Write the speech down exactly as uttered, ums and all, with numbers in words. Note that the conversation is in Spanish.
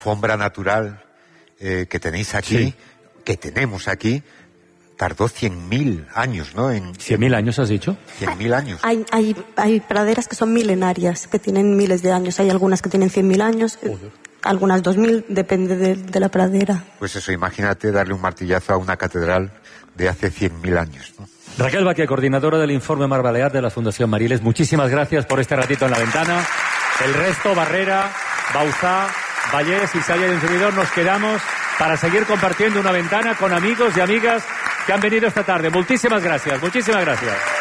alfombra natural eh, que tenéis aquí, sí. que tenemos aquí, tardó cien mil años, ¿no? En, ¿cien mil años has dicho? cien mil años. Hay, hay, hay praderas que son milenarias, que tienen miles de años. Hay algunas que tienen cien mil años, Joder. algunas dos mil, depende de, de la pradera. Pues eso, imagínate darle un martillazo a una catedral de hace cien mil años, ¿no? Raquel Baquia, coordinadora del informe Mar Balear de la Fundación Mariles, muchísimas gracias por este ratito en la ventana. El resto, Barrera, Bauzá, Vallés, Isaya y un servidor, nos quedamos para seguir compartiendo una ventana con amigos y amigas que han venido esta tarde. Muchísimas gracias, muchísimas gracias.